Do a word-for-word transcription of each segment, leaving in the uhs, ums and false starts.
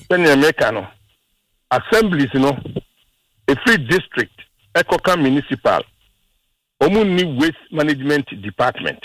Then America no assemblies no a free district Ekoka municipal omuni waste management department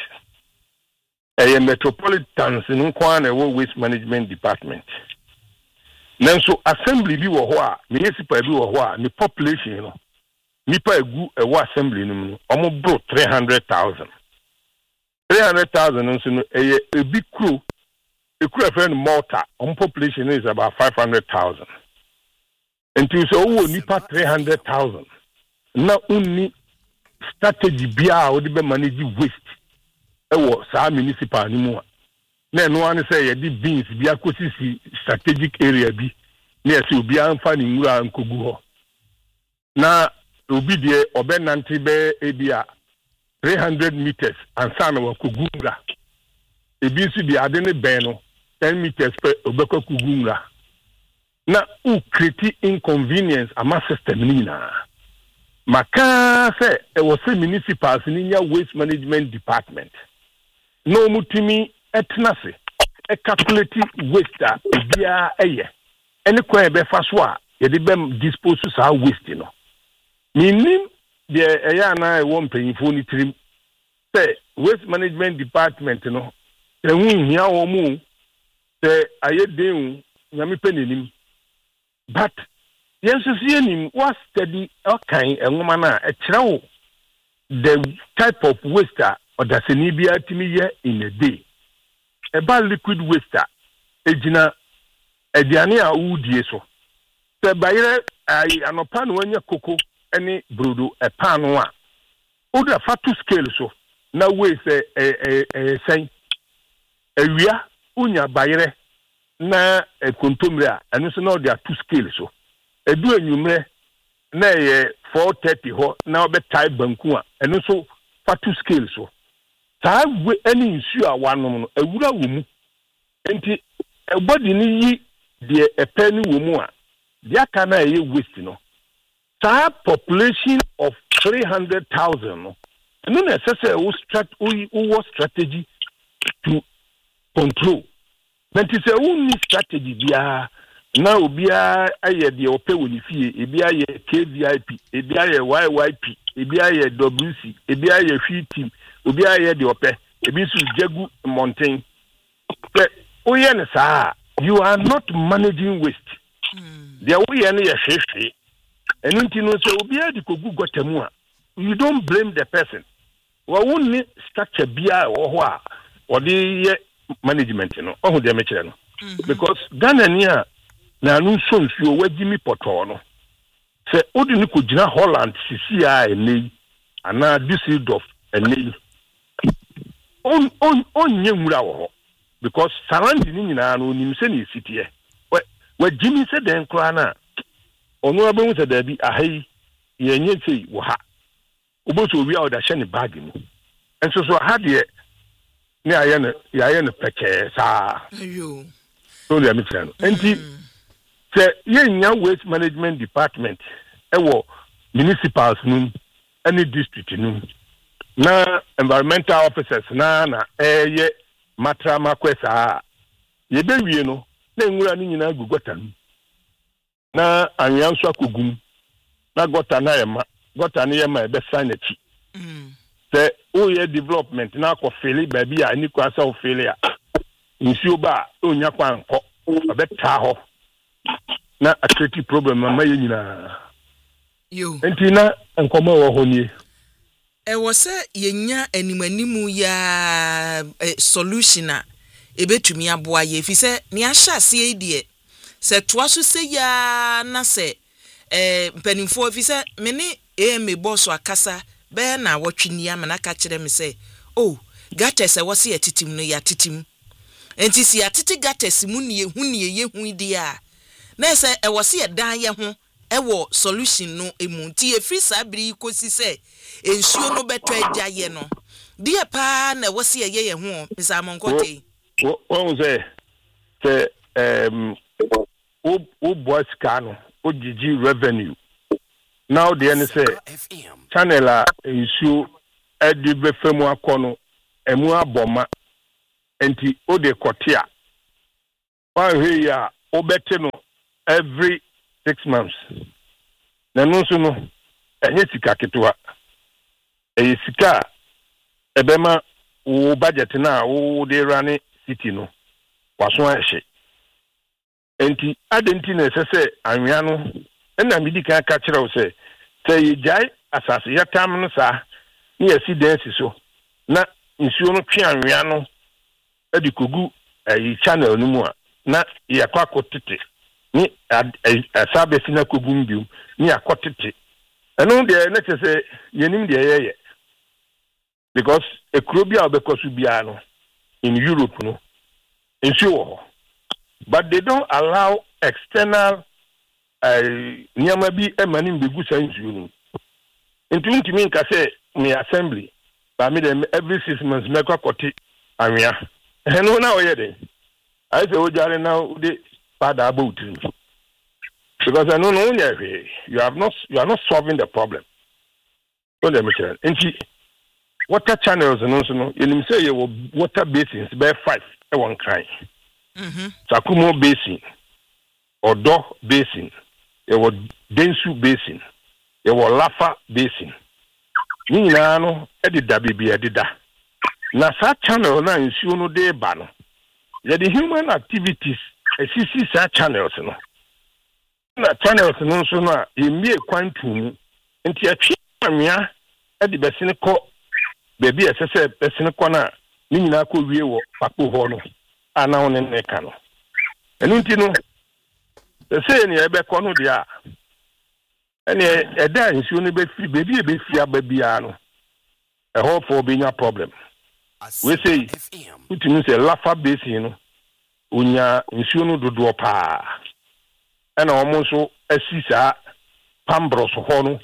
a metropolitan no kwana waste management department. Nanso assembly bi wo ho a municipal bi wo ho a ni population no nipa egu e wo assembly no mu omo bro three hundred thousand three hundred thousand nso no e e bi kro e kro friend Malta omo population is about five hundred thousand until so wo nipa three hundred thousand na unni strategy bia o de be manage waste e wo sa municipal ni mu a na no an say ye di beans bia kosisi strategic area bi na ye say obi anfa ni nwura nkogu ho na obi de obenante be ebia three hundred meters ansa na wakogu nwura ebi nso bi ade ne ben no ten meters per obekogu nwura na u create inconvenience ama system ni na maka say e wo say municipals ni nya waste management department no mutimi etnase e calculate waste a bia eye ene kwa be fa so a ye de bem dispose sa waste no minim de eya na e wo mpanyifo ni tirim say waste management department no e hu hia wo mu say ayeden nyame penenim but yes see nim was study okay enwoma na e kire wo the type of waste or the senibia timi ye in a day about liquid waste ejina ediane a udie so se bayire ai anopa no anya koko ene brodo e pano a oda fatu scale so na we se eh eh eh sen ewia unya bayire na e kontomre a eno so na oda two scale so edu enyumre na ye four thirty ho na obetai banku a eno so fatu scale so ta we any nsu a wanom no awura wo mu enti ebody ni yi de epe ni wo mu a de aka na ye waste no ta population of three hundred thousand no no necessary wo strat wo strategy to control enti se wo ni strategy bia na obia aye de ope wo ni fie ebi aye K V I P ebi aye Y Y P ebi aye W C ebi aye free team obi aye de ope ebi su jagu mountain but oye ne sa you are not managing waste mm. There oye ne ye hwehwe enu ntino so obi adi kogu gotamu a you don't blame the person wa wonni structure bia wo ho a odi ye management no ohu de me kire no because Ghana ni a na anu so nsuo wagimi poto no se odi ni ko gina Holland sisi a enei ana Düsseldorf enei on on on nyewura wo because surrounding ni nyina no nim se ni sitie we wagimi se den kra na onu abon se da bi ahai ye nye sei wo ha oboso obi a oda hye ne bag mu enso so ha de ni aye ne aye ne peke sa ayo so le mi tano enti se ye nya waste management department ewo municipals num any district num na environmental officers na na eye matra makwesa ye bewie no na nwura ni nyina gugota num na anyan so akogum na gota na yema gota na yema e be sanity mm se o ye development na ko fele ba bi a ni kwa sa o fele a nsuo ba onya kwa nko obeta ho na activity problem ma ye nyina yo enti na nkomo wo ho nie e wo se yenya animanimu ya eh, solution a ebetumi aboa ye fi se ne ahya se edie se toa so se ya na se eh mpanimfo fi se me ne e me boss akasa be na wotweni amana ka kire me se oh gata se wo se yatitim no yatitim enti si yatiti gata si mu ne hu ne ye hu idi a na se e wo se ye dan ye ho e wo solution no emu ti e free sabri kosi se ensuo no beto agya ye no die pa na wo se ye ye ho misa monkote wo se se em o o boss kanu o gigi revenue now the N S A channel a ensuo edi be femu akono emu aboma enti o de kotia wa hwe ya obete no every six months. Na no so no enye sika ketewa. E sika ebema wo budget na wo de run city no. Waso ahye. Enti adenti na sese anwea no na midi kan ka kire wo se say yijai asase yatam no sa ni accident so na nsuo no twe anwea no edi kogu eh channel no mu a na yakwa kotete ni asabe sina kogu mbium ni akotete eno de na chese yenim de yeye because ekrobia obekosu bia no in Europe no nsuo but they don't allow external uh nyama bi emani mbegu sansuo no into ntimi nka say me assembly ba me dem every six months me kwa koti anwea eno na oyede I say ojare na de father about because I know no you have not you are not solving the problem. So let me tell you, water channels and also no you say you water basins by five e one kind. Mhm. Sakumo basin, Odo basin, e wo Densu basin, e wo Lafa basin. Ni na no e de da bibia de da. Na sa channel na nsuo no de ba no. Yeah, the human activities, a C C channels, no. Na channels, no, so na, you may quantum, and tia chia, at the Bessinico, baby, as I said, Bessinicona, Nina could be Papu Hono, and now in Necano. And Untino, the saying, I bet Cono dia. And a dance, you need free baby, a baby, babyano. A hope for being a problem. We say, it means a Lafa basin, unya nsuo dodo pa. And almost a sisa pambros hono.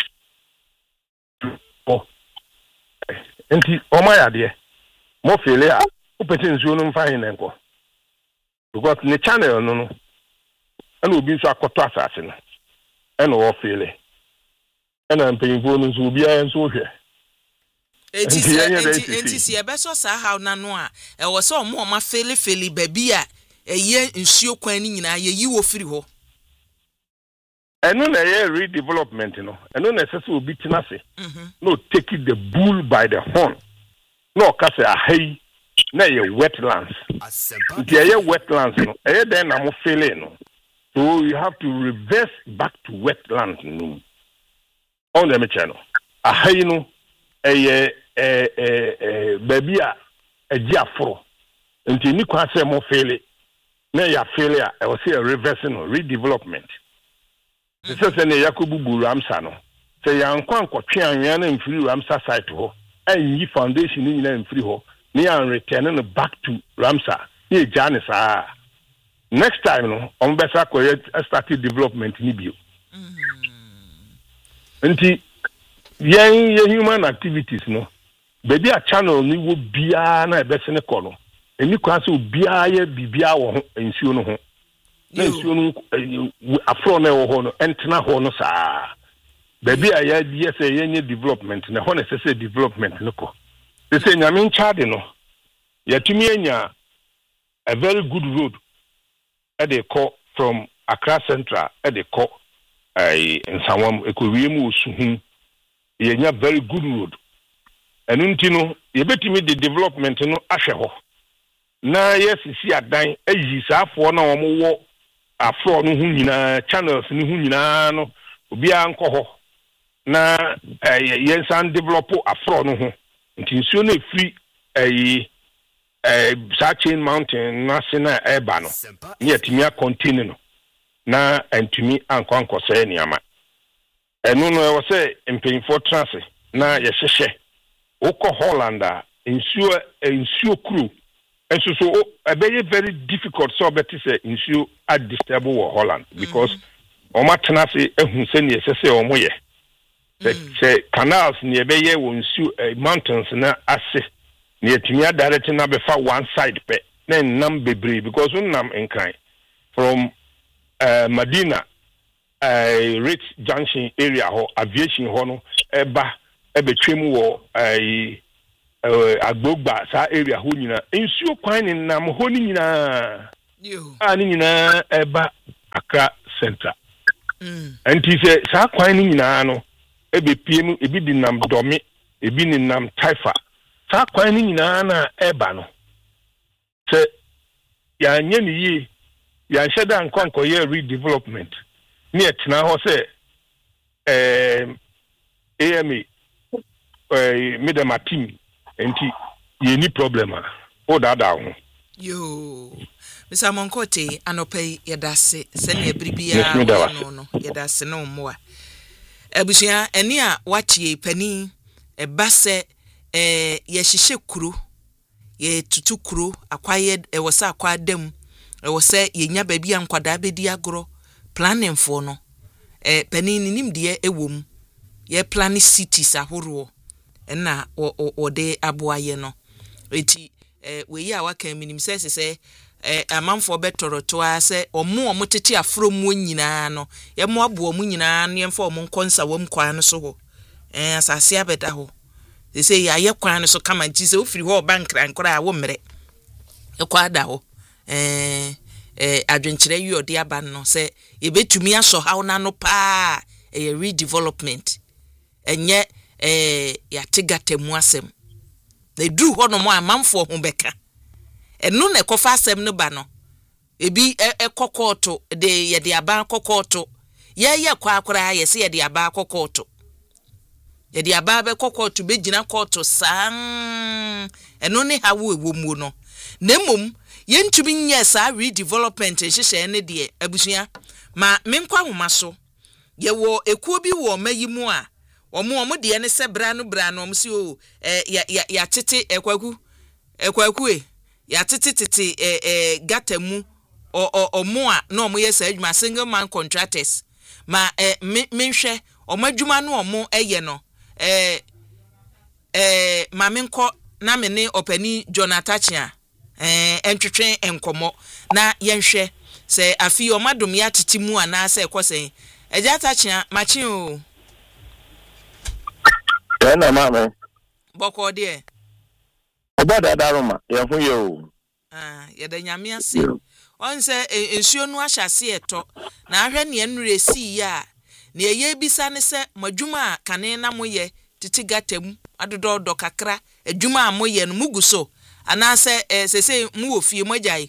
Oh, enti omaya de. Mo fele a, upete nsuo no mfa hin enko. Because the channel no no. And obi nso akoto asase no. And o fele. And am payinfo no nso obi a nso hwe. Enti enti enti si ebeso sa how na no a e wo se omo ma fele fele baby a eye nsuo kwan ni nyina ye yi wo firi ho eno na ye redevelopment no eno na se se obi tina se no take the bull by the horn no ka se ahai na ye wetlands nti ye wetlands no e den na mo fele no so you have to reverse back to wetlands no on the channel ahai no eye eh eh eh baby a agi aforo nti ni kwa se mo fele na ya failure I was say a reversing or redevelopment. This is an Yakubu Ramsa no. Say yankwan kwatwe anwea na mfiri Ramsa site ho. And yi foundation ni na mfiri ho. Ni an returning back to Ramsa. Ni jani sa. Next time no, on besa ko started development ni bio. Nti yen ye human activities no. Baby a channel ni wo bia na ebese ne ko no. Eni kwa se obia ye bibia wo nsuo no ho na nsuo no afro na wo ho no entena ho no saa baby a ya die se ye nye development na ho na se se development no ko se se nyame nchade no ya tumi anya a very good road e dey call from Accra Central e dey call ai nsawam ekowiem osuhu ye nya very good road enu ntino ye betimi the development no ahwe ho na yes si adan ayi saafo na wo wo afro no hu nyina channels ni hu nyina no obi anko ho na yes and develop afro no ho nti nsuo na free ayi eh Chain Mountain national eba no ne atimi a contain no na antimi anko anko se niama enu no e wo se mpanyfo trance na ye hyehye wokọ Holland a nsuo nsuo kru and so so a very very difficult so better say nsuo a disturb wo Holland because o matena se ehun se ne se se o moye say canals ne be ye wo nsuo mountains na ase ne atimi direct na be fa one side pe na nam bebre because nam enkran from uh, Medina uh, Rich Junction area ho aviation ho no eba ebetwem wo ai uh, agbogba sa area ho nyina nsuo kwan ni nam ho ni nyina yo a ni nyina eba Accra Center. Mm. And he said, Sa kwan ni nyinaa no, ebe P M, ebi di nam Dome, ebi ni nam Taifa. Sa kwan ni nyinaa na eba no. Se ya nye ni ye, ya sheda nkonko ye redevelopment. Ni etina ho se eh A M A eh Midema team enti ye ni problema. O da da ho. Yo. Mister Monkote anope yedase sene ebribia no no yedase no moa. Ebusia eni a wachie pani ebase eh yehihye kuru ye tutu kuru akwaye ewose akwadam ewose yenya baabi ankwada bedi agro planning for no eh pani nim de ewom ye plan cities ahoro na ode aboaye no eti eh we yi a waka minim se se eh amanfo betoro to ase omo omo tete afro mu nyina no ye mo abo mu nyina no ye mfa omo konsa wom kwan no so ho eh asase abeda ho they say ya ye kwan no so kama nti se ofiri ho bank rankora a wo mmere e kwada ho eh eh adwenkyere yi ode aba no se ye betumi aso hawo na no pa eh redevelopment enye eh ya tigatemu asem they do ho no mo amanfo ho beka eno na ekofa asem no ba no ebi ekokoto de ye de aba kokoto ye ye kwa akora ye se ye de aba kokoto ye de aba be kokoto be gina koto san eno ne hawo ewo mu no na mom ye ntumi nye sa redevelopment hihye ne de abusua ma menkwa homa so ye wo ekuo bi wo mayimu a omo omo de ne se bra no bra no omo si o eh ya ya ya tete ekwaku ekwaku e ya tete tete eh eh gatamu o o omo a na omo yes adwuma single man contractors ma eh menhwe omo adwuma no omo eye no eh eh ma menko na me ne opani Jonathan Chia eh entwetwe enkomo na yenhwe se afi omadom ya tetimu ana se ekosen eja Tachia machin o na mama boko de oboda daroma ye hu ye o ah ye da nyame ase on se ensuo nu ahyase eto na ahwe ne enure si ya na ye bisa ne se madwuma kane na moye titi gatam adododo kakra adwuma amoye no muguso ana se sese mu ofie mogyae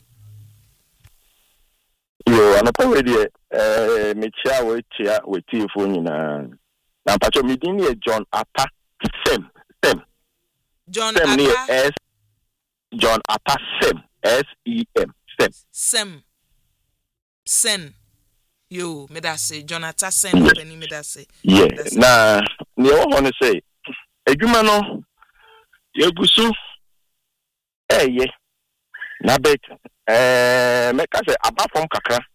yo anopa we de eh me chia we chia we tifo nyina na pacho midin ye John Apa Sem Sem John Sem Apa S John Apa Sem S E M Sem Sem Sen yo medase Jonathan Sem openi medase yeah na ne wo ho ne say adwuma no ye gusu eye na bet eh meka say aba from kakra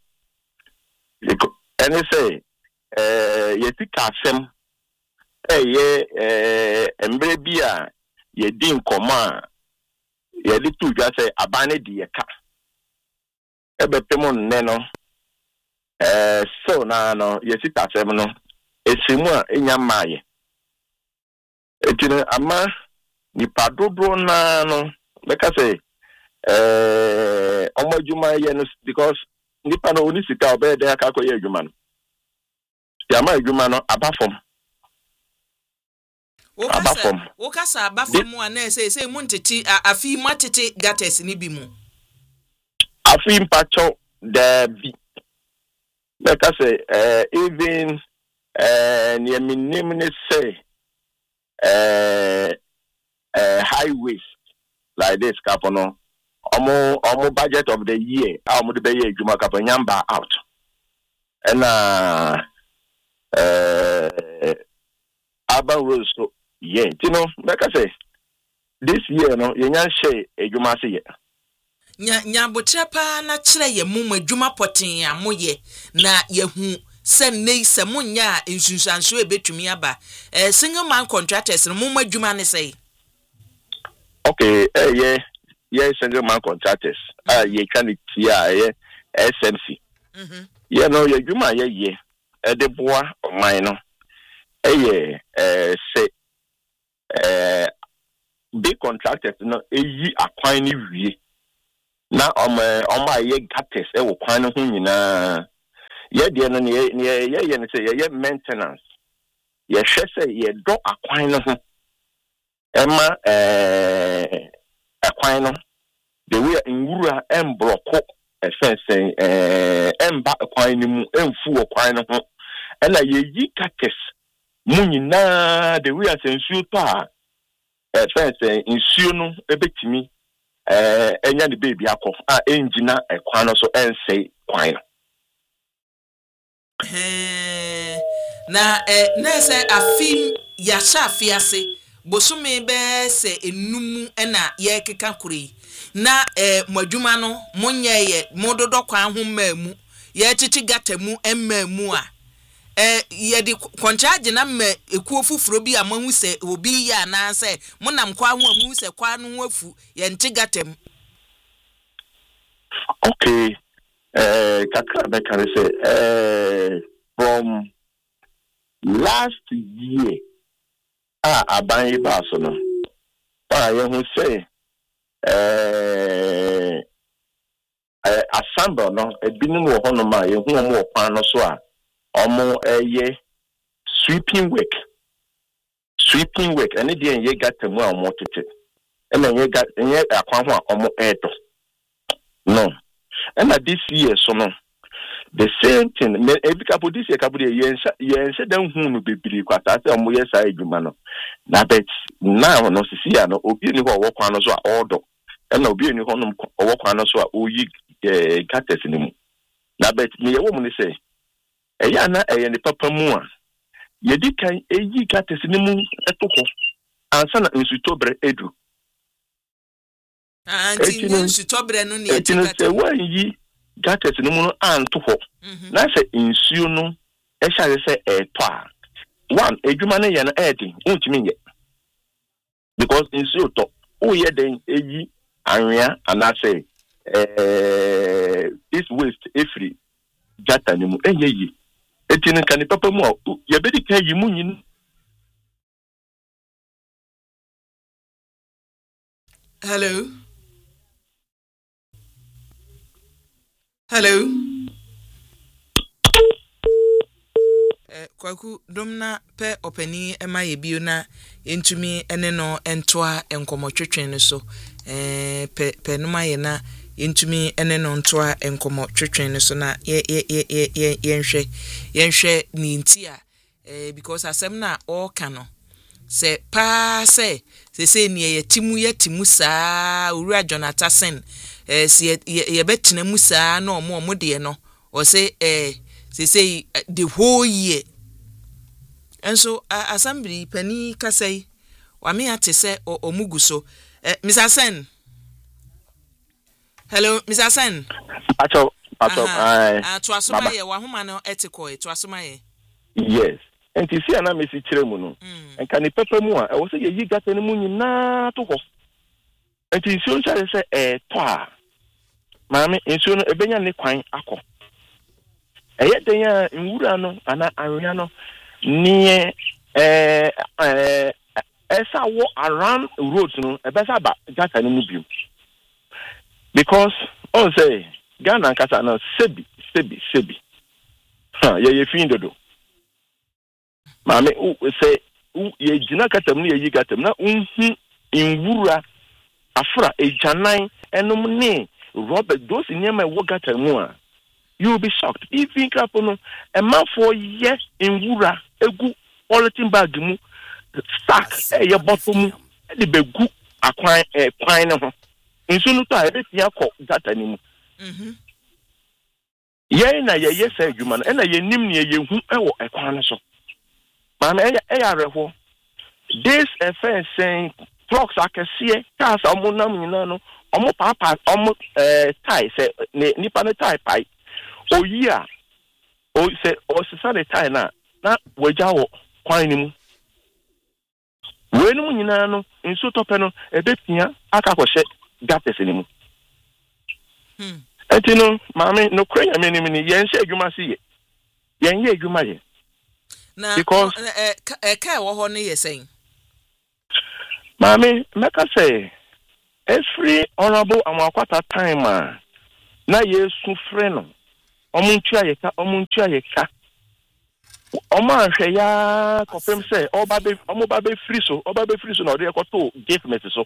ene say eh ye tika asem eye eh embre bia ye din koma ye di tu dwa say aba ne di ye ka ebepem nne no eh so na no ye tika asem no esimu a enya maaye etine ama ni padodro na no meka say eh omo adwuma ye no because nipa no oni sika obe de aka koye adwuma no ya ma adwuma no abafom abafom wo kasa abafom a na say say mu ntete afi matete gates ni bi mu afi mpacho da bi meka say eh even eh ni minim ne say eh eh highways like this kapono omo omo budget of the year omo de be ye adwuma kapo nyamba out and uh eh urban roads so yeah you know like I say this year no ye nyan share adwuma se ye nya nya botrapa na kire ye mu adwuma poten amoye na ye hu sem nei semunya ensunsanso ebetumi aba eh single man contractors no mu adwuma ne say okay eh yeah yeah single man contractors ah ye kan tia eh S M C mhm yeah no ye adwuma ye ye e de boa oman no eh yeah eh say eh big contractors no eyi akwan ni wie na omo omo aye gates e wo kwan no ho nyina ye de no ye ye ye ne say ye maintenance ye hwe say ye do akwan no ho ema eh akwan no the way nwura embloko efensen eh emba akwan ni mu emfu akwan no ho ela ye yi kakes mu nyina the way asensuo to a efensen nsuo no ebetimi eh enya ne baby akọ a engina ekwan no so ensei kwan no eh na eh na se afim ya sha afiase bosome be se enum na ye keka kuri na eh mwadwuma no monye ye mododo kwan ho maamu ye chichi gata mu emmaamu a eh ye di konchaje na ma ekuo fufuro bi amahu se obi ya na se monam kwa ho amu se kwa no afu ye nchi gata mu. Okay, uh, kakra be can say uh, from last year ah aban ba so no pa ye hu say eh uh, assemble no ebinim wo hono ma ye hu mo kwan no so a omo eye sweeping work sweeping work and dey ye gata mu a omo tete e na ye ga ye akwan ho a omo eto no. And this year, so no, the same thing. Every couple this year, couple years, yes, then who will be big. What I say, I'm yes, I do, man. Now, but now, no, see, I know, Obi, you walk on us order, and Obi, you walk on us or you cut us in him. Now, but me, a woman say, a yana, a and the papa more. Ye did can a ye cut us in the moon at Toko, and son in Sutobre Edu. Anti nsu tobre no ne etikata wan yi gates no mu no anto ho na se nsuo no e hare se eto a one edwuma no ye no edi untimi ye because nsuo to o ye den eyi anwea ana se eh this waste every gata ni mu enye yi etini kan papa mu ye bedi kan yi mu nyin. Hello. Hello. Eh kwaku domna pe opani ema ye bio na entumi ene no entoa enkomotwetwen no so eh pe pe no ma ye na entumi ene no ntoa enkomotwetwen no so na ye ye ye ye yenhwe yenhwe ni ntia eh because asem na all kano se pa se se se ni ye timu ye timu saa owura Jonathan eh si ye betina musa na omo omo de no o say eh say say the whole year enso assembly pani kasai wa me ate say omugu so eh Mister Sen. Hello Mister Sen. Pacho pacho ai ah to asoma ye wa homa no etiko to asoma ye. Yes. Enti si ana mesi kire mu no enka ni pepe mu a e wo say ye yi gata ni mu nyina to ho enti si on chare say eh to a maame nsuo no ebenya ne kwan akọ eye den ya nwura no ana anwea no nie eh eh esa wo around roads no ebesa ba gata ni mu biom because on say Ghana kasa no sebi sebi sebi ha ye ye fin dodo maame u say ye gina kata mu ye yi gata mu na unhu nwura afra ejanan enum ne Robert, those in your work you will be shocked. If you can, a man for yes in Wura, a good quality bag, stack a bottom, the big good acquire a pine of in soon to I call that anymore. Yea, na ye yes, you man, and I name near you who a corner so. Mamma, a revo. This affair saying clocks I can see cars are more nominal. Omo papa omo eh tie say nipa ne tie pai o yi a o say o sesa ne tie na na waja wo kwan ni mu we ni mu nyina no nso tope no ebetia aka kwhye gates ni mu hm enti no maame no kra ya me ni ni yen hye adwuma si ye yen ye adwuma ye na because eh eh kai wo ho ne ye sen maame meka say every honorable Amakwata time na yesu frɛ no omuntu ayeka omuntu ayeka Oma hwe ya confirm say oba be omo ba be free so oba be free so na ode ekoto give me so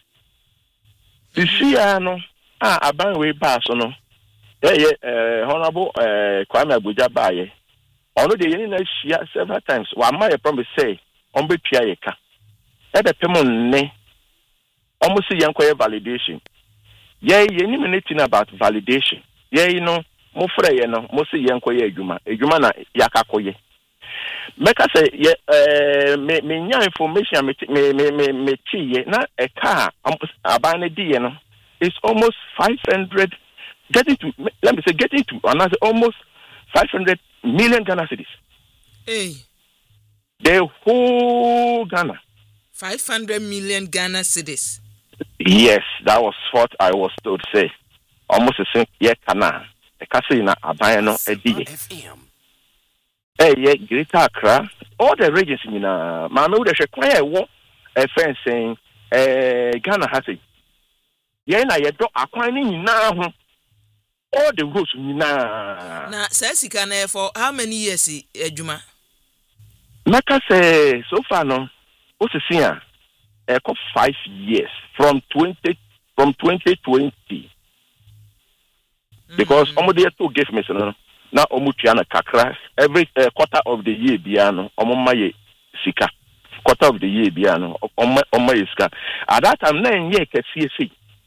this year no ah aban we ba so no eh eh honorable eh Kwame Abuja baaye ono de yeni na hia several times wa ma ye promise say on be tua ye ka e be pem nne omo si yenkoye validation ye yeni minute about validation ye no mo frɛ ye no mo si yenkoye adwuma adwuma na yakakoye Meka say ye eh me me nya information me me me me tie na e car aban na die no it's almost five hundred getting to let me say getting to another almost five hundred million Ghana cedis. Hey. The whole Ghana. five hundred million Ghana cedis. Yes, that was what I was told to say. Almost the same yeah kana. E ka say na aban no e die. Eh yeah, Greater Accra, all the regions in na mama we dey kwan e wo e fence saying eh Ghana has it. Yeah na ye do akwan ni nyina ho. All the roads nyina. Na say sika na for how many years adwuma? Maka say so far no, o se see a e ko five years from twenty from twenty twenty. Because mm-hmm. omo dey to give me so no. Na omutua na kakra every uh, quarter of the year bia no omma ye sika quarter of the year bia no omma omma ye sika at that time na enye kefie sei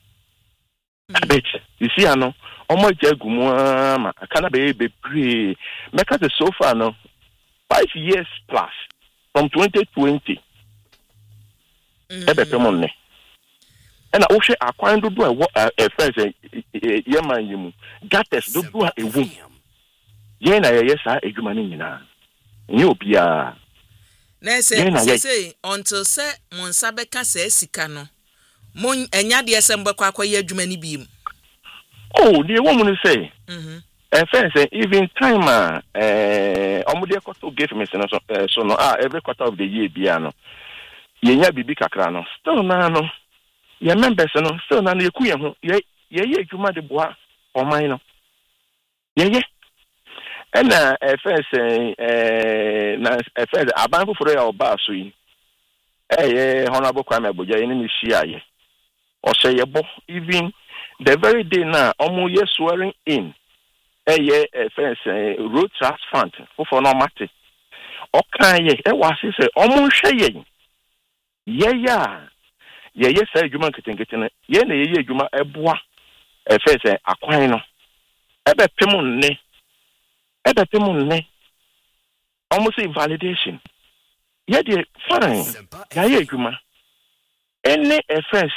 abet you see ano omma jagumu ma kana be be pre make us so far no five years plus from twenty twenty ebe pemonne ena wo hwe akwan dodo e wo e friends ye man yimu gates dodo a ewu ye na ye sa edwuma ni nyina nye obia na say say until say monsa beka say sika no mon enya de ese mbekwa akwaye adwuma ni biem oh the woman say mhm eh say even time ah eh omude koto give me so so no ah every quarter of the year bia no ye nya bibi kakra no still na no ye members no still na ye ku ye ho ye ye adwuma de boa oman no ye ye and uh first eh na first aban fufuro ya oba so yi eh honorable Kwame Abuja yin ni hia ye o say ye bo even the very day na omo ye swearing in eh ye first road trust fund fufuro no mate o kan ye e wase say omo hwe ye ye ya ye ye say adwuma nketenkete na ye na ye ye adwuma eboa eh first akwan no e be pem nne Ebe pemunne almost validation. Yeah, the fine. Yeah, yeah, Juma. Any offense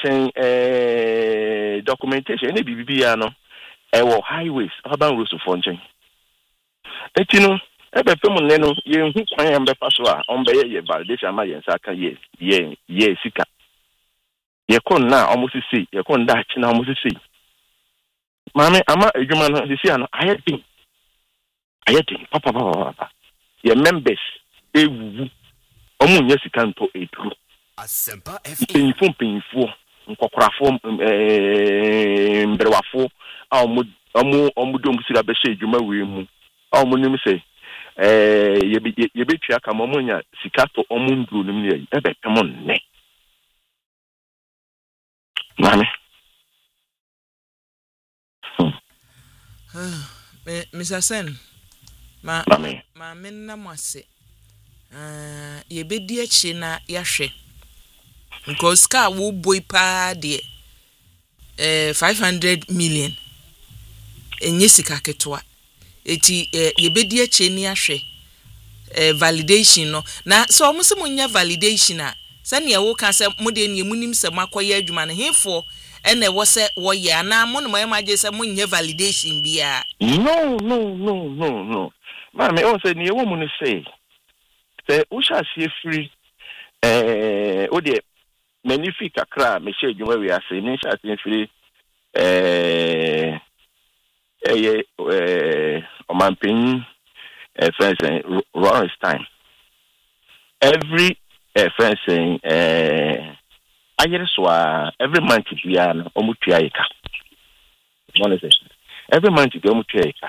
uh documentation, any B B B ano, our highways, urban roads of function. Et you know, ebe pemunne no, ye hu kwan ya mbe paswa, ombe ye validation ama ye saka ye, ye, ye sika. Ye kon na almost see, ye kon da china almost see. Mame ama ejuma no, si ano, aye thing. Ayeti papa papa papa ye members ewu omu nya sika nto eduru asempa fm pinfo pinfo nkokorafo eh mberwafo a omu omu omu dom sika be hye edwuma we mu a omu nim se eh ye ye betua ka omu nya sika to omu nduru nim ne ebe pemo nne mame eh Mister Sen ma ma menna mwase ah ye bedi achi na yahwe because ka wo boy pa de eh five hundred million enye sika ketwa eti ye bedi achi ni yahwe eh validation no na so omo se munya validation a sane ye wo ka se mode ne munim se makoye adwuma ne hefo ene wo se wo ye ana mo no maje se munya validation bia no no no no no Mama, I say ni woman say say we shall see free eh o de magnifique akra me shey dwuma we ase ni shall see free eh eh eh o man pin eh friends Lawrence time every eh friends eh ayere so every month bia na omutua yeka one is every month bia omutua yeka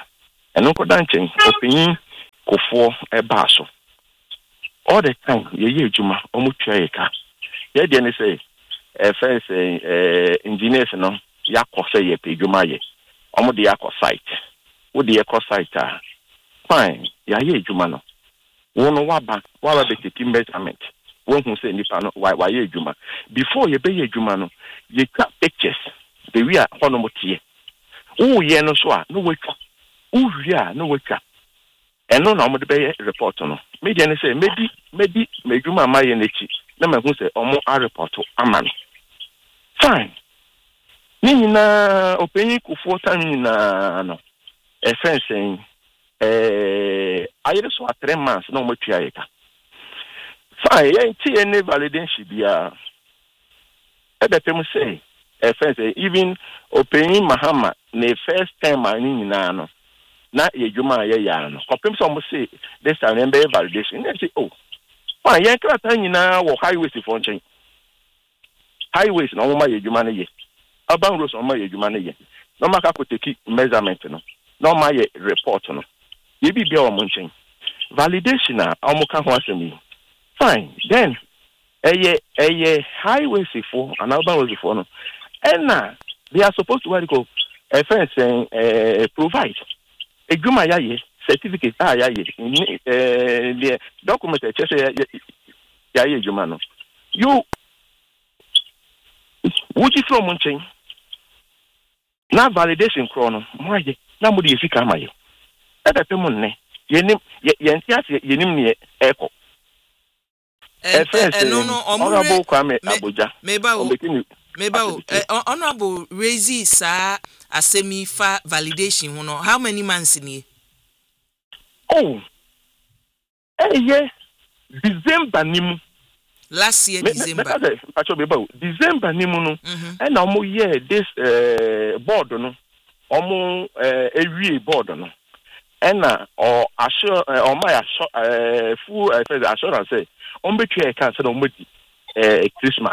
eno ko danchen opin kofo e ba so all the time ye ye adwuma omo tua ye ka ye de ne say e first eh engineers no yakọ ye pe adwuma ye omo de yakọ site wo de yakọ site ah fine ya ye adwuma no wo no waba waba be take measurement wo hu say nipa no wa ye adwuma before ye be ye adwuma no ye twa pictures the we are hono motie wo ye no so a no watwa wo wi a no watwa eno na omo de be report no me de ne say medi medi medwuma ma ye n'echi na ma hu say omo a report ama no fine ni nyina openyi kufuo tan nyina no e fensen eh ayere so three months na omo tua ye ka fine ye ti any validation bia e be tem say e fensen even openyi Mahama na first time ani nyina no na ye dwuma ye ya no kopem so mo say this time remember validation na say oh fine ye krata nyina wo highways for nchen highways na omo ye dwuma na ye urban roads omo ye dwuma na ye no maka ko take measurement no no ma ye report no ye bi bia omo nchen validation na omo ka ho asemi fine then eye eye highways for and urban roads for no and na they are supposed to what go a fence eh provide edwuma ya ye certificate ah ya ye eh the document e chese ya ye edwuma no you wuji from nchen na validation kro no mo aye na mo de yefika amaye e be pem nne yenim ye ntiase yenim ne eko eh no no honorable Kwame Abuja meba o meba o honorable raise sa asemi fa validation ho no how many months ni oh eh yeah December nimu last year December actually meba o December nimu no and na mo year this eh board no omo eh ewie board no and na or assure or my eh full assurance say on betwe e kan say no modi eh Christmas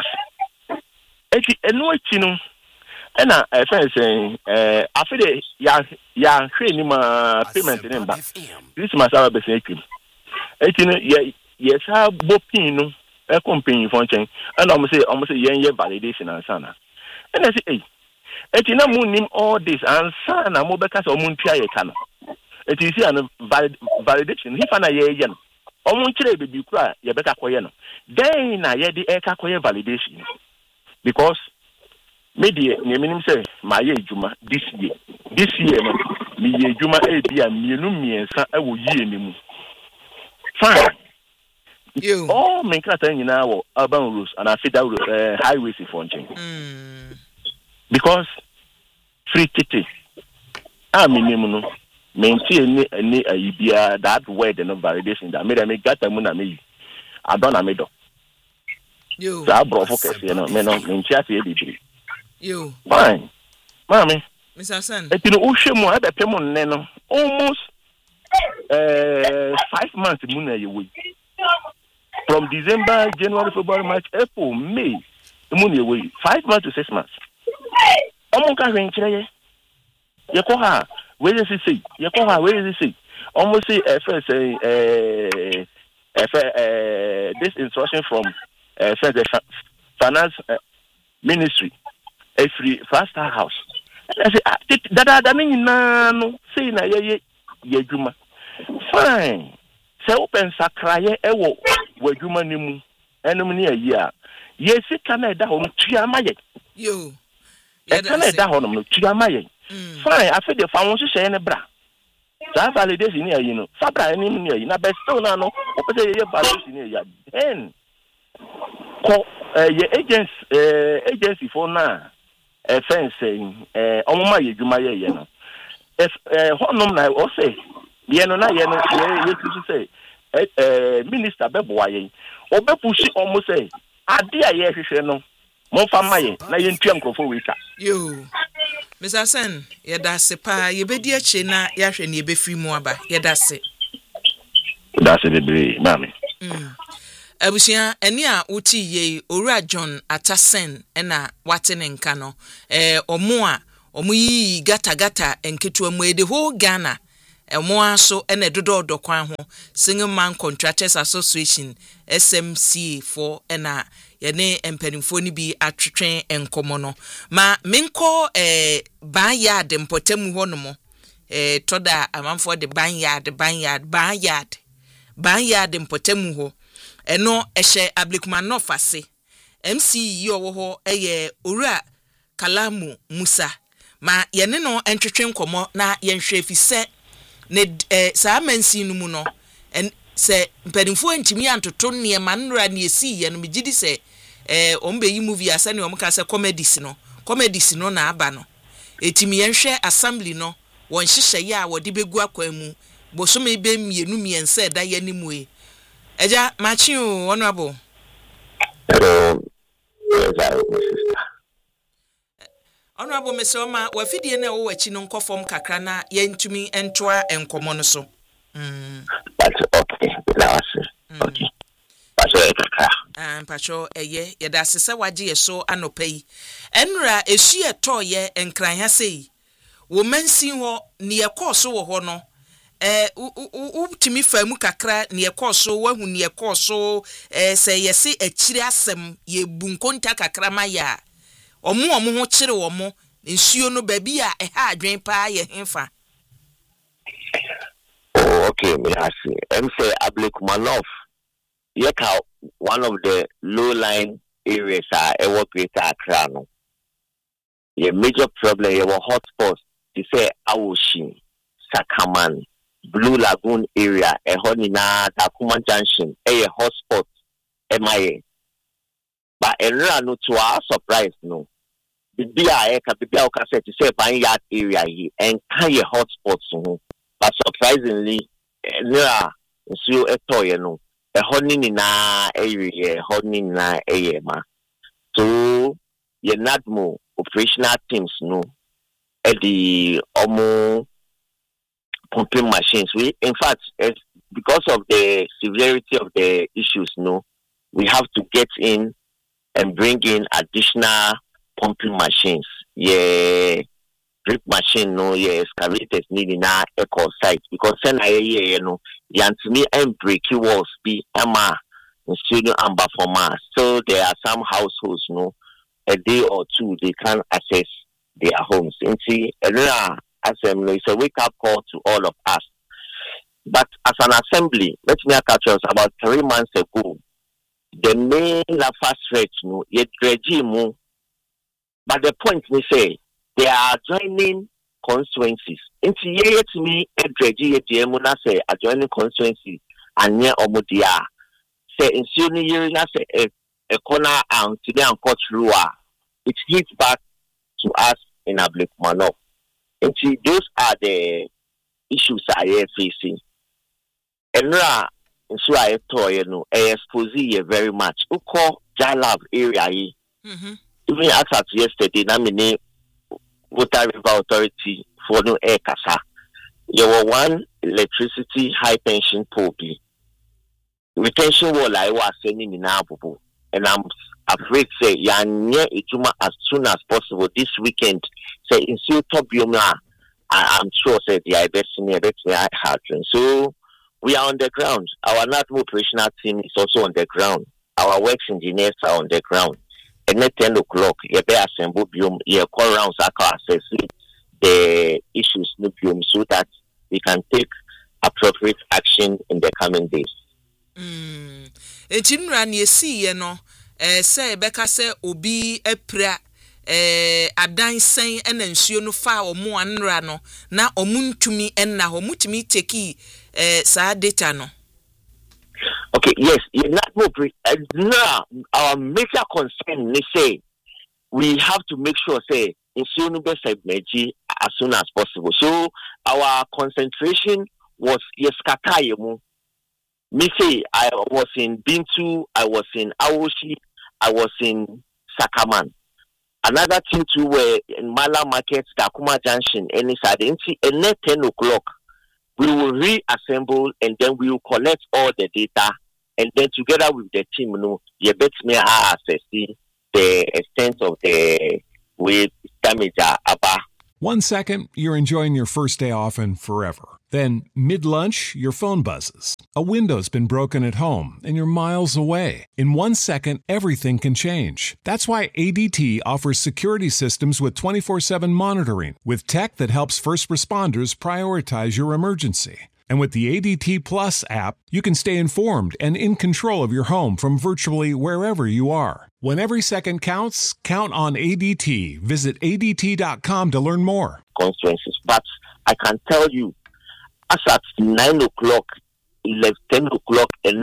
eti eno eti no ena e fen say eh afede ya ya hwe ni ma payment ni mba Christmas aba be say ekim eti no ye ye sa bopin no e company fon chen ena o mo say o mo say yen ye validation ansana ena say eh eti na mu nim all this ansana mo be ka say o mo ntua ye ka no eti si an validation he fa na ye ye no omo nkire bebi kura ye beka koye no then na ye di e ka koye validation because media ne minim say ma ye adwuma this year this year no me ye adwuma e bia mienu miensa e wo yie ni mu fine you oh me krata nyina wo urban roads and federal uh, highways for nchen mm. because free titi a minim no maintain any any idea that word no validation that made me get mu na me adona me do you so abro focus you know me no me ntia se bibiri you fine mami Mister Sen eti no uhwe mu e be pem nne no almost uh five months mu na ye we from December January February March April May mu na ye we five months to six months omo ka hwe nkire ye ye ko ha where is he say ye ko ha where is he say almost say uh, first uh, uh, uh, this instruction from uh, first, uh, finance uh, ministry a free faster house I say dada dada ni na no say na ye ye adwuma fine say open sakraye e wo wadwuma ni mu enum ni ayi a ye sika na da ho tua maye yo ye na da ho no tua maye fine I feel the fa won hye ne bra that validation ni ayi no fa bra ni ni ayi na be still na no o pe say ye validation ni ayi then ko ye agents eh agency for na eh fencing eh omuma ye dwuma ye ye no if eh honum na o say ye no na ye no ye tu say eh minister be boa ye o be pushi omo say ade a ye hwehwe no mo fa maye na ye ntua nkrofo we ka yo Mister Sen ye da se pa ye bedi achi na ya hwe ne ye be free mu aba ye da se da se bebre mami mm abusia eni a uti ye Owura John Atasen ena wate ne nka no eh omo a omo yi gata gata enketu amu ede ho Ghana Emoa so ene dodo do kwan ho Single Man Contractors Association S M C for ena yene empanimfo ni bi atwetwen enkomo no ma menko eh banyard mpotemu ho no mo eh toda amanfo de banyard banyard banyard banyard mpotemu ho eno ehye Ablikmanoff ase M C yo wo ho eye Owura Kalamu Musa ma yene no entwetwen enkomo na yenhwe fise ne eh saa mansi no mu no en se mpanimfo antimi antoto ne manra ne esi ye no megidi se eh ombe yi movie asa ne omka se comedies no comedies no na aba no etimi yenhwe assembly no won hyehye ya wode begu akwan mu bosome be mienu miense da ya nimu e eja machi o honorable hello yes my sister honorable mesoma wafidie na wo wachi no nkofom kakra na yentumi entoa enkomo no so mm that's okay that's okay Um, Pacho, eye, yada sisa waji yeso anopai. Enra, eshi eto ye enkran ya sei. Woman si ho, ni ye koso wo ho no. Eh, u, u, u, timi famu kakra, ni ye koso, wahu ni ye koso, eh, se ye se echiri asem, ye bunkonta kakra ma ya. Omu omu ho chiri omu, nsuyo no baby ya, eh, ha, adwen pa ye henfa. Oh, okay, me asi. M say Ablikmanoff. Yeka one of the low-lying areas are ever greater Accra no. Your major problem, your hotspots, they say Awoshin, Sakaman, Blue Lagoon area, a honina, Takuma Junction, a hotspot, M I A. But a no to our surprise, no. The B I A, the B I A said to say Vineyard area here, and kind of hotspots, no. But surprisingly, there so a toy, no. A honey na area, honey na ma. So ye not more operational teams no. At the omo pumping machines. We in fact it's because of the severity of the issues, no, we have to get in and bring in additional pumping machines. Yeah, drip machine, no, yeah, excavators needing our eco site because then I you know. Yantimi and breaky walls be ama in studio amber for mass. So there are some households, no, a day or two they can access their homes. And see, assembly is a wake up call to all of us. But as an assembly, let me catch us about three months ago. The main fast stretch, no, yet regime. But the point we say they are joining constituencies. Into ye to me, a dredgy Muna say adjoining constituency and near Omodia. Say in Sunni year, say a corner and today and court Rua. It hits back to us in Ablikmanoff. And see, those are the issues I am facing. And Ra, so I told you know, I expose you very much. Uko Jalab area. Mm-hmm. Even as at yesterday, I mean, Water River Authority for no air kasa. There were one electricity high tension pole. Retention wall I was sending in Abubu. And I'm afraid say ya near Ijuma as soon as possible this weekend. Say in Sil Tobioma, I'm sure say the I best me best me I had. So we are on the ground. Our national operational team is also on the ground. Our works engineers are on the ground. And at ten o'clock, you better assemble biome, you call around Saka assess the issues no biome so that we can take appropriate action in the coming days. Mm. Ejimra ni esi ye no, eh say beka say obi epra eh adansen ena nsuo no fa omo anra no na omuntumi enna ho mutumi teki eh sa data no. Okay, yes, you're not more pre- uh, now our major concern they say we have to make sure say in Meji as soon as possible. So our concentration was yes Katayemu. Me say I was in Bintu, I was in Awoshi, I was in Sakaman. Another thing too were in Mala Market, Takuma Junction, any side and at ten o'clock. We will reassemble and then we will collect all the data and then together with the team, you know, you bet me how assessing the extent of the wave damage about One second, you're enjoying your first day off and forever. Then, mid-lunch, your phone buzzes. A window's been broken at home and you're miles away. In one second, everything can change. That's why A D T offers security systems with twenty-four seven monitoring, with tech that helps first responders prioritize your emergency. And with the A D T Plus app, you can stay informed and in control of your home from virtually wherever you are. When every second counts, count on A D T. Visit A D T dot com to learn more. Consequences, but I can tell you, as at nine o'clock, eleven, ten o'clock, and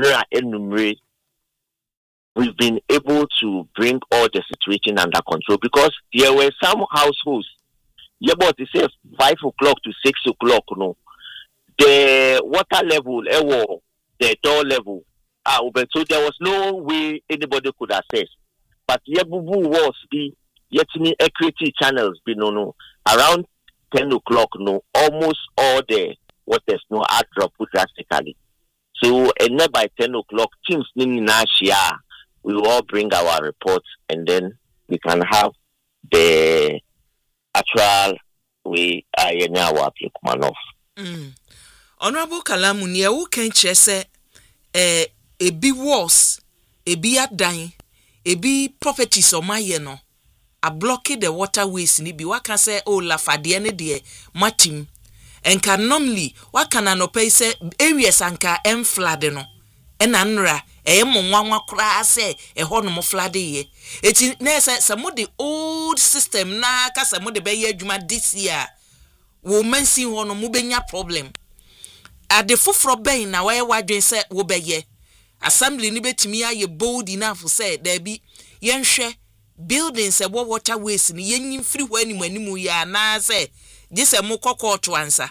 we've been able to bring all the situation under control because there were some households, yeah, but they say five o'clock to six o'clock, no, the water level, the door level, uh, so there was no way anybody could access. But Yabubu was be yet me equity channels be no no around ten o'clock, no, almost all the what there's no hard drop drastically. So and then by ten o'clock, teams in Nashia, we will all bring our reports and then we can have the actual way I know our man off. Mm. Honorable Kalamu, near who can chese a a be walls, a be a dying, a be properties or my no, a blockade the waterways ni be what can say oh la fadiane de matim. And can normally what can an opay say areas anka em flood no and anra a monwa cra say a honor flood ye. It's nessa some of the old system na casa mo de bay juma this year. Woman see one mubenya problem. At the fufro bay na why wadrin say wobeye. Assembly ni betimi ye bold enough to say there be yen share buildings a waterways ni yen free when you ya na say. This a moko to answer.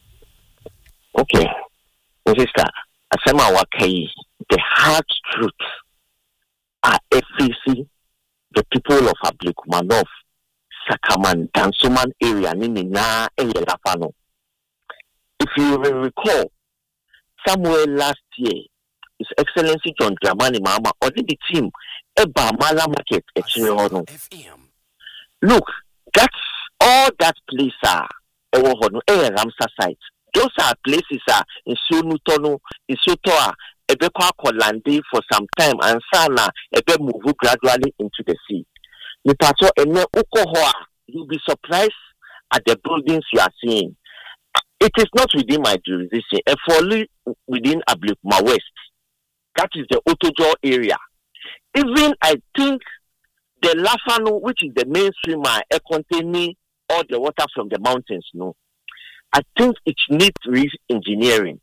Okay, sister, Asema Wakai, the hard truth are F C C, the people of Ablikumanov, Sakaman, Dansuman area, Nina, Eyelafano. If you will recall, somewhere last year, His Excellency John Dramani Mama ordered the team Eba Mala Market at Chinono. Look, that's all that place are a Ramsar site. Those are places are in Sunutono, in Sotoa, Ebekwa Kolande for some time, and Sana Ebe move gradually into the sea. Nipato ene ukohoa, you'll be surprised at the buildings you are seeing. It is not within my jurisdiction, and fully within Ablekuma West. That is the Otojo area. Even I think the Lafano, which is the mainstream, are containing all the water from the mountains, no. I think it needs re-engineering.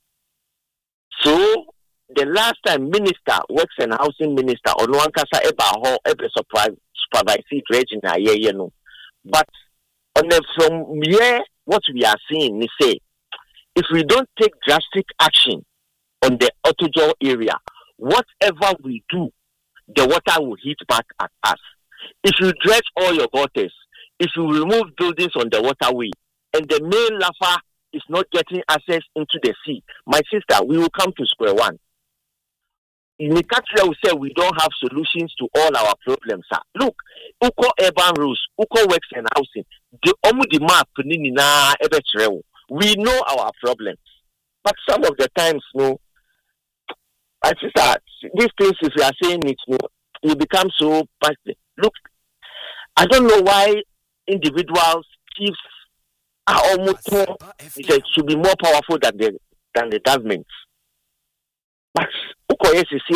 So, the last time Minister, Works and Housing Minister, Onuankasa Eba Ho, Ebe supervised region, you know. But on the, from here, what we are seeing, we say, if we don't take drastic action on the Otojo area, whatever we do, the water will hit back at us. If you dredge all your gutters, if you remove buildings on the waterway, and the main lava is not getting access into the sea, my sister, we will come to square one. In the country, we say we don't have solutions to all our problems. Sir. Look, Uko urban rules, Uko Works and Housing, the Omudi map, we know our problems. But some of the times, no, my sister, these things, if you are saying it, no, you become so passionate. Look, I don't know why individuals, chiefs, are almost more, they should be more powerful than the than the government. But but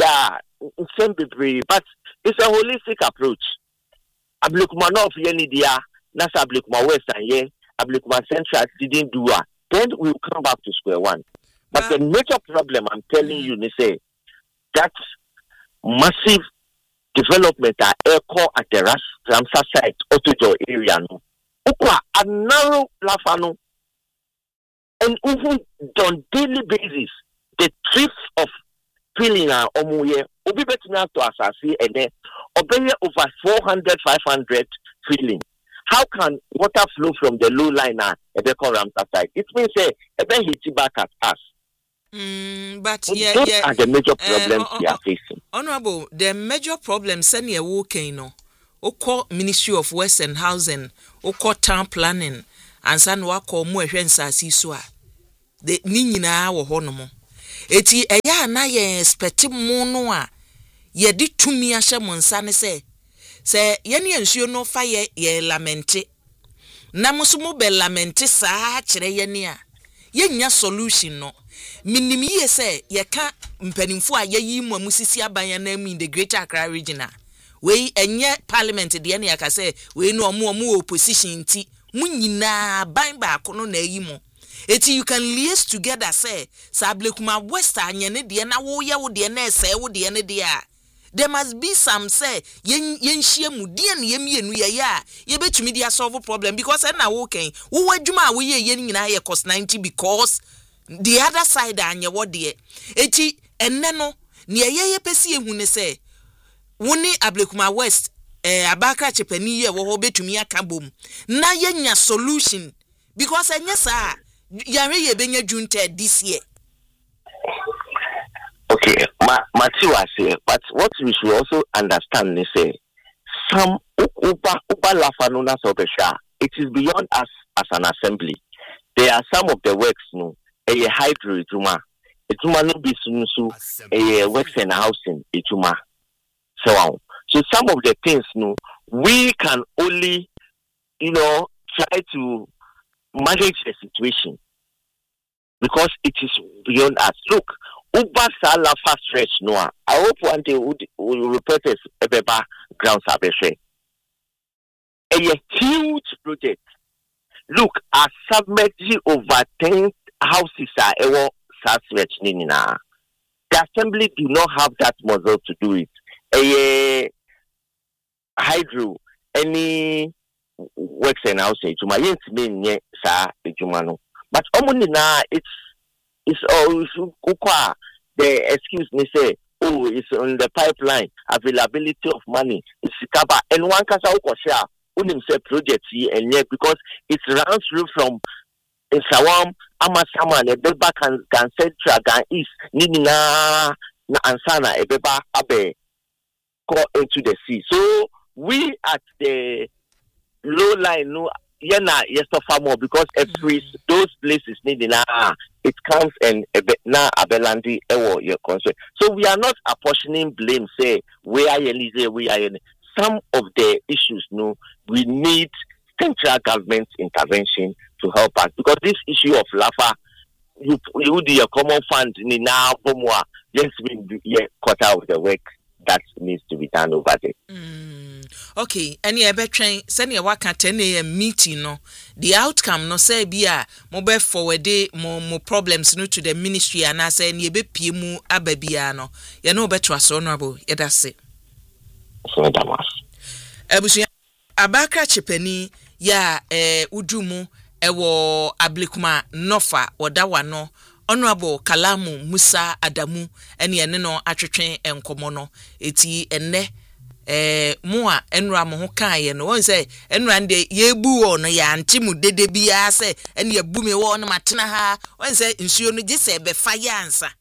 it's a holistic approach. Ablekuma North, Yenidia, Nasa Ablekuma West, and yeah, Ablekuma Central didn't do that. Then we'll come back to square one. But the major problem, I'm telling you, they say that massive development at Airco at the Ramsar site, Otojo area, no. Ukwa a narrow lafano, and even on daily basis, the trips of filling our omuye, obi betina to asasi and then obey over four hundred, five hundred filling. How can water flow from the low line at the Ramsar site? It means say ebe hit back at us. Mm, but so yeah, those yeah, are the major problems uh, uh, we are facing. Honorable, the major problem send you walking no. Oko Ministry of West and Housing, Oko Town Planning, ansa no akọ mu ehwe nsase so a de ni nyina wo ho no mo eti eya na ye expect mu no a ye di tumi ahye mo nsa ne se se ye ne nsuo no fa ye ye lamente na musu mo be lamente saa kire ye ne a ye nya solution no minim ye se ye ka mpanimfo a ye yi mu amusisi aban na mu in the Greater Accra region a we enye parliament de ne aka se we no omo omo opposition ti mu nyina ban ba kono na yi mu eti you can liaise together say Sablekuma West anye ne de na wo ye wo de na ese wo de ne de a there must be some say yen yen hia mu de na yemienu ye ya ye betumi dia solve problem because na wo ken wo wadwuma wo ye ye nyina ye cost ninety because the other side anye wo de eti enne no ne ye ye pesi ehu ne say woni Ablekuma West eh Abakra chepani ye wo ho betumi aka bom na ye nya solution because enye sa yare ye benya junta this year. Okay, ma Matiwa say, but what we should also understand is say some upa upa lafanuna sobesha. It is beyond us as an assembly. There are some of the works no a hydro ituma. Ituma no be sunusu a works and housing ituma. So on. So some of the things no we can only you know try to manage the situation because it is beyond us. Look, Uba Sala fast stretch Noah. I hope one day we will repurpose Ebeba ground survey. A huge project. Look, a submerged over ten houses are ever stretch nina. The assembly do not have that muscle to do it. A hydro any works and housing to my yet mean ye sa ejumano. But omunina it's it's always the excuse me say, oh, it's on the pipeline, availability of money, it's cover and one casa share unim say project and yet because it runs through from Sawam, Amasama, and Ebeba can can central can east, Nina na Ansana, Ebeba Abe go into the sea. So we at the low line no yena yes suffer more because every those places need na it comes and na abelandi ewo your concern. So we are not apportioning blame say we are Elize we are some of the issues no we need central government intervention to help us because this issue of Lafa you you do your common fund in now pomwa yes we yeah cut out the work that needs to be done over there. Mm. Okay, any ebe train send your work at ten a.m. meeting no. The outcome no say be a mo be forward mo mo problems no to the ministry and I say ni ebe pie mu ababia no. Ye no beto aso honorable ye da se. So that was. Ebusu Abakra chepani ya eh udumu ewo Ablekuma Nofa odawa no. Honorable Kalamu Musa Adamu ene ene no atwetwe enkomo no eti enne eh moa enra mo ho kan no won say enra nde yebu wo no ya antimu dede bia say ene yebu me wo no matena ha won say nsuo no gise be fa yansa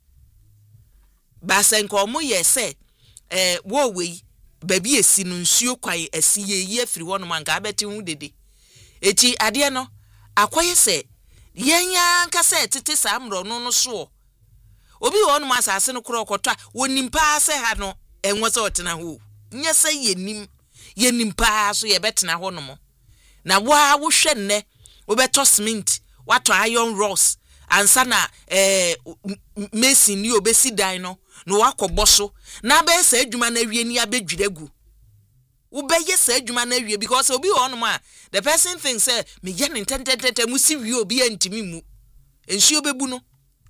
ba say nkomo ye say eh wo we baby esi no nsuo kwan esi ye ye afiri wo no manka abeti hu dede eti ade no akoye say yenya nkase tete samro no no so obi won ma asase no kro kotwa wonimpa se ha no enwo se otena ho nya se yenim yenimpa so ye betena ho no mo na wa wo hwe nne wo beto cement wato iron rods ansa na eh mason ni obesi dan no no wakobọ so na be se adwuma na wie ni abedwiregu wo be ye se adwuma na wie because obi won ma the person thinks say me ye ntententente musi wie obi antimi mu ensuo bebu no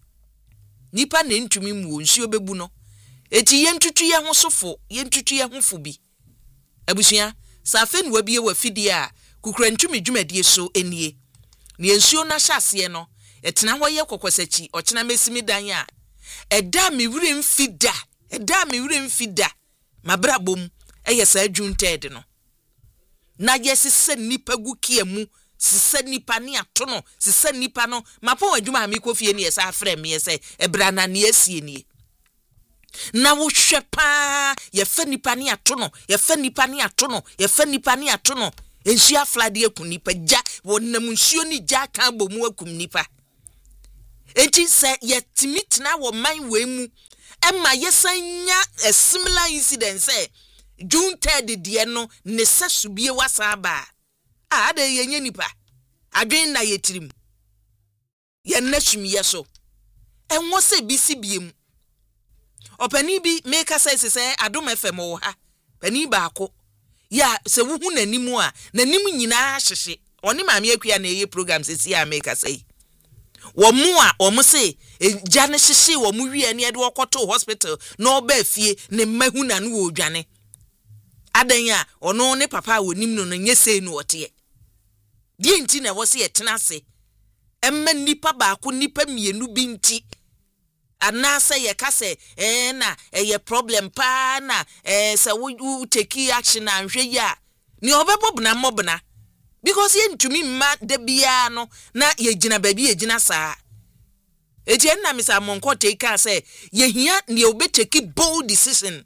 nipa na ntumi mu ensuo bebu no eti ye ntutu ye ho sofo ye ntutu ye ho fo bi abusua safe no wabie wa fidie a kukura ntumi dwumadie so enie ne ensuo na hyase no etena ho ye kokosachi ochena mesimi dan a eda me wure mfida eda me wure mfida mabrabom eye sa adwunted no na yesise nipa gu kiemu sise nipa ne ato no sise nipa no mapo adwuma mi kofie ne yesa afre me yese ebra na ne asie nie na wo hwe pa ye fa nipa ne ato no ye fa nipa ne ato no ye fa nipa ne ato no ensu aflade akum nipa ja wonam nsuo ni ja kan bomu akum nipa enti se yetimitna wo man we mu emma yesanya a similar incident say June third de no ne sasubie wasaba a da yenye nipa adwen na yetirim ye nasumie so enwo se bisi biem opani bi make say say adom fm wo ha pani baako ya se wuhu nanimu a nanim nyina hyehye oni maame akua na eye program sesi a make say wo mu a wo mu se gya ne hyehye wo mu wie ne de wokoto hospital na oba fie ne mahu na no wo dwane adan a ono ne papa wonim no no nyese no wote die nti na wo se yetena se emma nipa baako nipa mienu bi nti anasa ye kase eh na eh problem pa na eh se wo take action anhwe ya ni obebobna mobna because ye ntumi ma de bia no na ye gina baabi ye gina saa eti na misa monko take say ye hia ni obeteki bold decision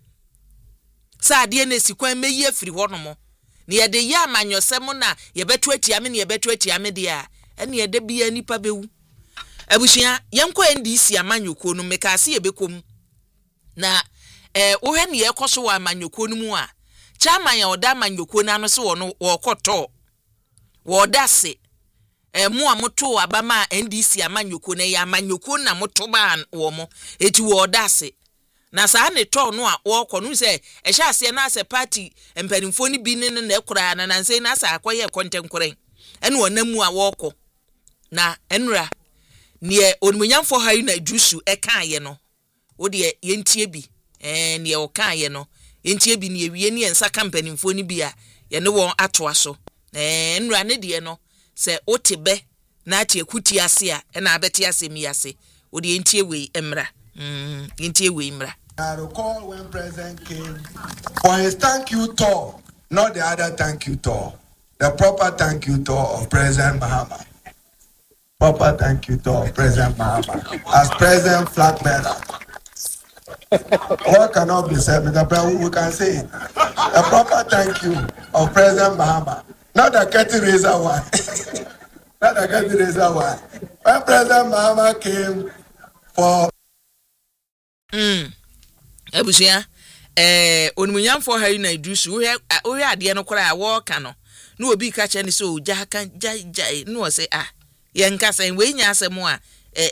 sa de na sikwan meyi afiri honomo ni ye de ya amanyosem na ye beto atiame ni ye beto atiame de a ene ye de bia nipa bewu abushia yenko N D C amanyoko no mekase yebekom na eh wohwe ne yekoso wa amanyoko no mu a chairman ya oda amanyoko na no se wono wokoto wodase eh mu amoto abama N D C amanyoko na ya amanyoko na moto ba wo mo eti wodase na saa ne to no a wokọ no se ehye ase na ase party empanimfo ni bi ne na ekura na nanse na asa akoye kontenkoren ene wonamu a wokọ na enura nie onmunyamfo hayu na drusu ekaye no wo de yentie bi eh nie wo kaye no yentie bi ne ewie ne ensa kampanimfo ni bi a ye ne won atoa so eh nura ne de no se otebe na ati ekuti ase a na abeti ase mi ase wo de yentie we emra mm yentie we emra. I recall when President came for his thank you tour, not the other thank you tour, the proper thank you tour of President Mahama. Proper thank you to President Mahama as President Flag Bearer. What cannot be said, Mister President, we can say it. A proper thank you of President Mahama, not the curtain raiser one, not the curtain raiser one. When President Mahama came for. Hmm. Ebusia, eh, onmunyamfo ha na idusu, we we ade no kora a wo ka no. No obi ka che ni so ja kan ja ja no say ah. Ye nkasa we nya asem a eh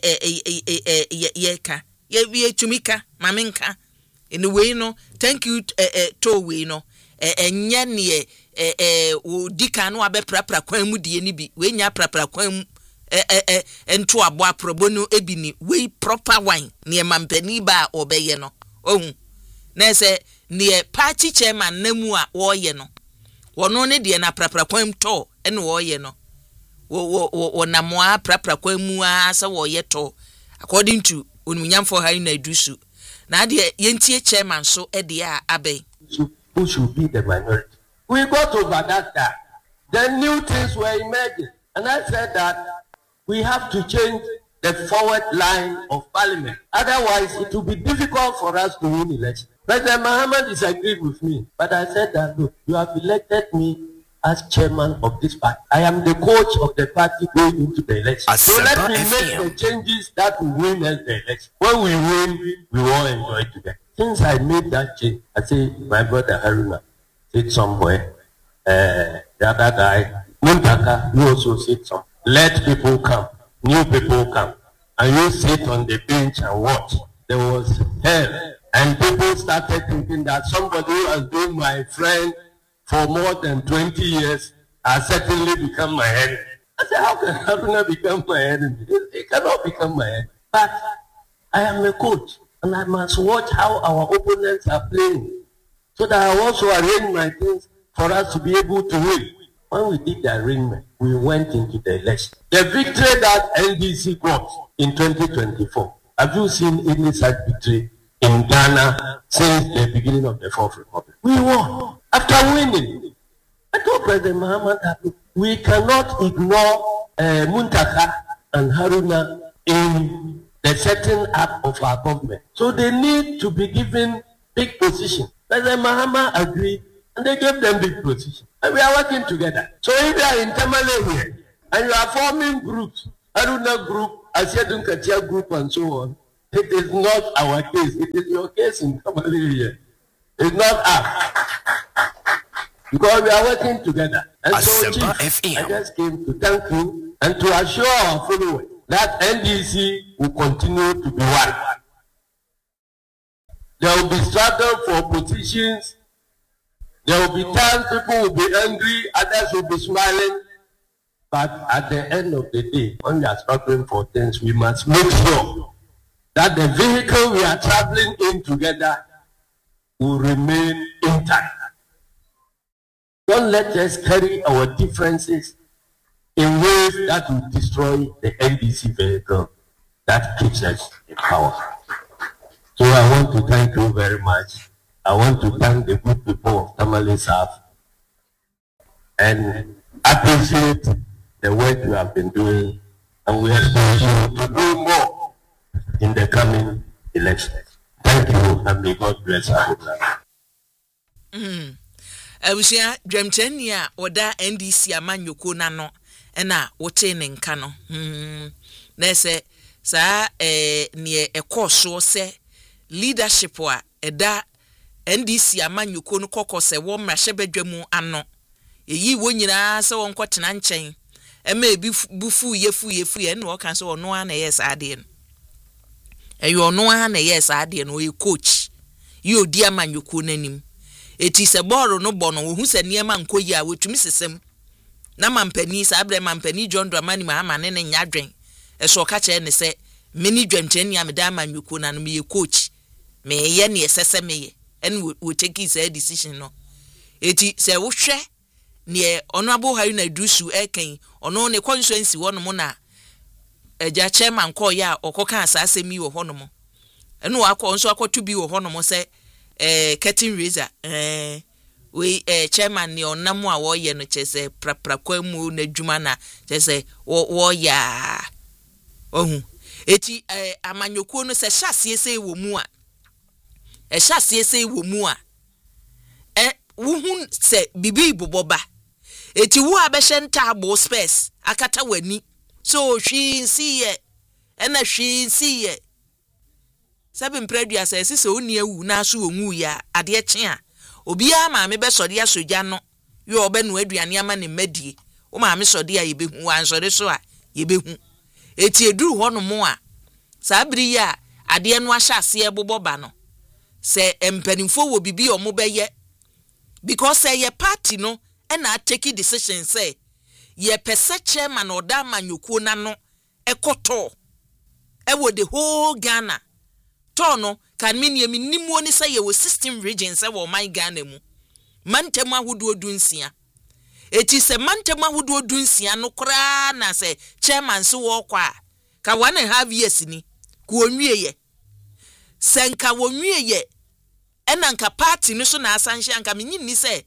eh eh ye ka ye ye tumika mamenka in we no thank you eh eh to we no eh enye ne eh eh wo dika no abeprapra kwan mu die ni bi we nya prapra kwan mu eh eh ento abo aprobo no ebi ni we proper wine ne mampani ba obeye no ohun na se ne party chairman namu a wo ye no wono ne de na prapra kwan to ene wo ye no wo wo wo namoa prapra kwa mu a se wo yeto according to onmunyamfo ha na dusu na de yentie chairman so e de a abai who should be the minority. We got over that time. Then new things were emerging, and I said that we have to change the forward line of parliament, otherwise it will be difficult for us to win election. President Mahama disagreed with me, but I said that look, you have elected me as chairman of this party. I am the coach of the party going into the election. So let me make the changes that will win us the election. When we win, we all enjoy together. Since I made that change, I say my brother Haruna said somewhere, uh, the other guy, Muntaka, you also said something. Let people come, new people come, and you sit on the bench and watch. There was hell, and people started thinking that somebody who has been my friend for more than twenty years has certainly become my enemy. I said, how can Haruna become my enemy? He cannot become my enemy. But I am a coach, and I must watch how our opponents are playing, so that I also arrange my things for us to be able to win. When we did the arrangement, we went into the election. The victory that N D C got in twenty twenty-four, have you seen any such victory in Ghana since the beginning of the Fourth Republic? We won. After winning, I told President Mahama that we cannot ignore uh, Muntaka and Haruna in the setting up of our government. So they need to be given big position. President Mahama agreed, and they gave them big position. And we are working together. So if you are in Tamale here, and you are forming groups, Aruna group, Asiadun Katia group, and so on, it is not our case. It is your case in Tamale here. It's not us. Because we are working together. And so, Chief, I just came to thank you and to assure our followers that N D C will continue to be one. There will be struggle for positions. There will be times people will be angry, others will be smiling. But at the end of the day, when we are struggling for things, we must make sure that the vehicle we are traveling in together will remain intact. Don't let us carry our differences in ways that will destroy the N D C vehicle that keeps us in power. So I want to thank you very much. I want to thank the good people of Tamale South and appreciate the work you have been doing, and we expect you to do more in the coming elections. Thank you, and may God bless our Mm. Abusia Dwemchenia oda N D C amanyoko na no na wote ne nka no. Mm. Na se sa eh ne ekoso se leadership wa eda N D C amanyoko no kokose wo mrahye badwamu ano. Eyi wo nyina se won kwotena nchen. Ema ebi bufu yefu yefu ye no kan se ono ana yes ade no. Eyo ono ana yes ade no e coach. Yi odi amanyoko nanim. Eti se boro no bono wo hu se niema nkoyi a wetumi sesem. Na mampani sa abre mampani John Dramani Mahama ne ne nyadwen. E so ka che ne se mini dwemcheni ameda amanyoko na no me coach. Me ye ne sese me ye. En we take his decision no. Eti se wo hwe ne honorable Haruna Dusu eken ono ne constituency wono mo na eja chairman call ya okoka asasemi wo hono mo. Enu akọ nso akọtu bi wo hono mo se eh curtain raiser eh we eh chairman ne onam a wo ye no chese prapra kwamu na dwuma na chese wo wo ya ohu eti eh amanyoko no se hyasie se wo mu a e hyasie se wo mu a eh wo hu se bibi boboba eti wo abehye ntabo space akata wani so hwi nsi ye ena hwi nsi ye sabe mpredua se sise oni awu na so onwu ya ade kye a obi a ma me be sode asogya no yo obe no aduane ama ne madie o ma me sode a yebehu ansode so a yebehu eti eduru ho no mo a sabri ya ade no ahya ase eboboba no se empanimfo wo bibi o mo beye because say ye party no and I take a decision say ye pese chairman or da manyoko na no ekoto e wo the whole Ghana to no kan me ne nimu oni say ye wo sixteen regions e wo my Ghana mu mantema hudu odunsia eti se mantema hudu odunsia no kra na say chairman so wo kwa ka one and half years ni ku onwie ye senka wonwie ye enanka party no so na asanhye anka menyi ni say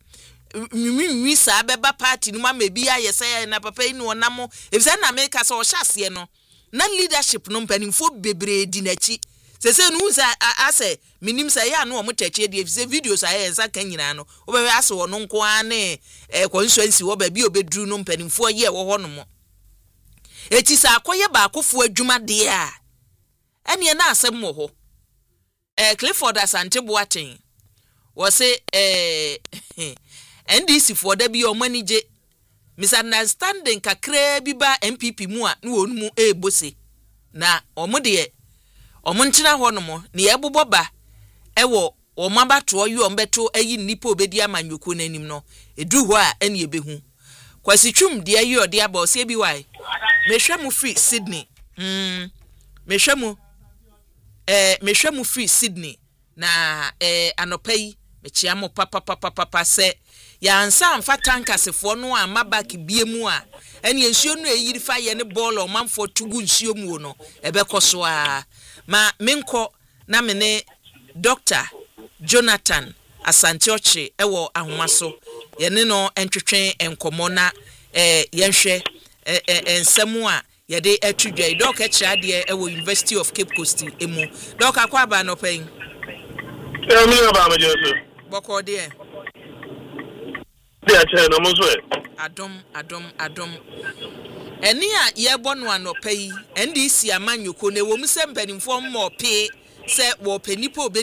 mimi sa beba party no ma mebi aye say na papa ni onamo efise na make say o hyase no na leadership no mpanimfo bebre di nachi sese no sa ase minim say ya no o mutachi di efise videos aye ensa kan nyina no obebe ase wo no nko ane e constituency wo ba bi obedru no mpanimfo ye wo ho no mo eti sa akoye ba akofo adwuma de a ene na asem wo ho eh Clifford Asante Boateng was say eh N D C for there be your manage misunderstanding kakra bi ba M P P mu a no onu mu e bose na omo de omo ntina ho no mo ne ebobo ba ewo o mabato yo mbeto ayi nipa obedi amanyoko nanim no edu ho a ene ebehu kwasi twum de ayi ode aba o se bi wai mehwe mu free Sydney mm mehwe mu eh mehwe mu free Sydney na eh anopai mechia mo papa papa papa se ya ansa amfa tankasefo no a mabaki biemu a ene ensuo no eyiri fa ye ne ball o manfo tugu nsuo mu no ebekoso a ma menko na mene Doctor Jonathan Asante Ochi ewo ahomaso ye ne no entwetwen enkomo na eh yenhwe eh ensemu a ye de atudwa doc ekira de ewo University of Cape Coast emu doc akwa aba no pen e mi aba ma jesu boko de They are saying, I'm also. Adom, Adom, Adom. Any a ye bon one no pay, and this ya man you could ne woman send penny for more pay, say, war penny po be